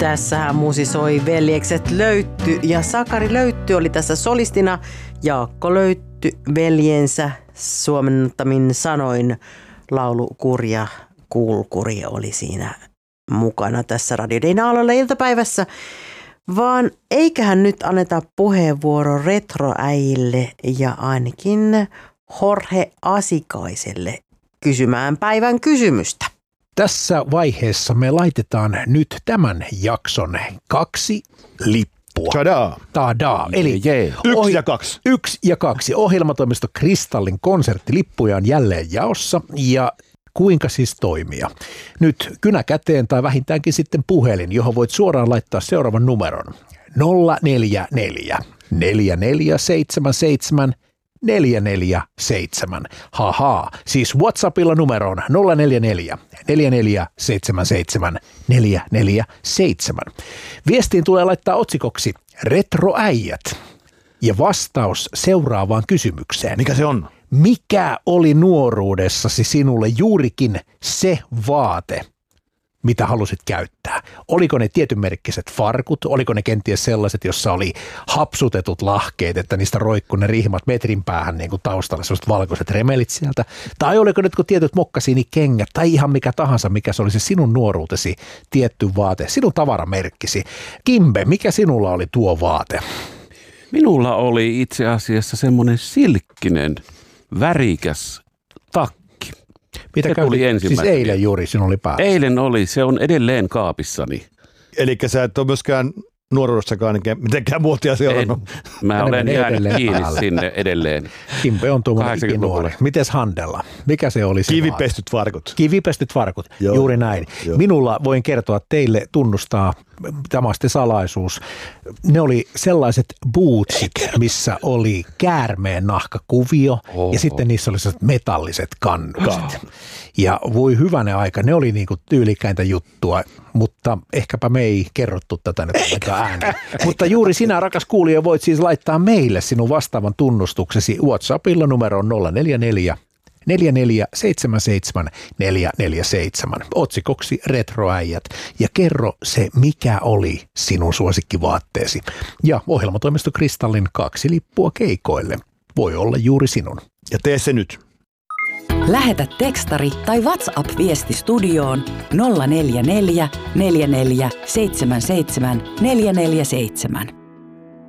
Tässähän musisoi veljekset Löytty ja Sakari Löytty oli tässä solistina. Jaakko Löytty veljensä suomennettamin sanoin laulu Kurja Kulkuri oli siinä mukana tässä Radio Dayn Aalloilla iltapäivässä. Vaan eiköhän nyt anneta puheenvuoro retroäijille ja ainakin Jorge Asikaiselle kysymään päivän kysymystä. Tässä vaiheessa me laitetaan nyt tämän jakson 2 lippua. Tadaa. Eli 1 ja 2. 1 ja 2. Ohjelmatoimisto Kristallin konserttilippuja on jälleen jaossa ja kuinka siis toimia? Nyt kynä käteen tai vähintäänkin sitten puhelin, johon voit suoraan laittaa seuraavan numeron. 044 4477 447. Haha, siis WhatsAppilla numeroon 044 4477 447. Viestiin tulee laittaa otsikoksi Retroäijät ja vastaus seuraavaan kysymykseen. Mikä se on? Mikä oli nuoruudessasi sinulle juurikin se vaate, mitä halusit käyttää? Oliko ne tietynmerkkiset farkut? Oliko ne kenties sellaiset, jossa oli hapsutetut lahkeet, että niistä roikkui ne rihmat metrin päähän niin kuin taustalla, sellaiset valkoiset remelit sieltä? Tai oliko nyt tietyt mokkasiinikengät tai ihan mikä tahansa, mikä se oli se sinun nuoruutesi tietty vaate, sinun tavaramerkkisi? Kimbe, mikä sinulla oli tuo vaate? Minulla oli itse asiassa semmoinen silkkinen, värikäs takki. Mitä se tuli ensimmäisenä. Siis eilen juuri sinulla oli päässä. Eilen oli, se on edelleen kaapissani. Eli sä et ole myöskään nuoruudessakaan mitenkään muotia seurannut. Mä olen jäänyt kiinni sinne edelleen. Kimpe on tuommoinen nuori. Mites Handella? Mikä se oli? Kivipestyt farkut. Kivipestyt farkut, joo. Juuri näin. Joo. Minulla voin kertoa teille, tunnustaa, tämä on sitten salaisuus. Ne oli sellaiset bootsit, missä oli käärmeen nahkakuvio ja sitten niissä oli sellaiset metalliset kannukset. Ja voi hyvänä aika, ne oli niinku tyylikkäintä juttua, mutta ehkäpä me ei kerrottu tätä nyt ääneen. Mutta juuri sinä, rakas kuulija, voit siis laittaa meille sinun vastaavan tunnustuksesi WhatsAppilla numeroon 044 4477 447. Otsikoksi Retroäijät ja kerro se, mikä oli sinun suosikkivaatteesi. Ja ohjelmatoimisto Kristallin 2 lippua keikoille voi olla juuri sinun. Ja tee se nyt. Lähetä tekstari tai WhatsApp-viesti studioon 044 44 77 447.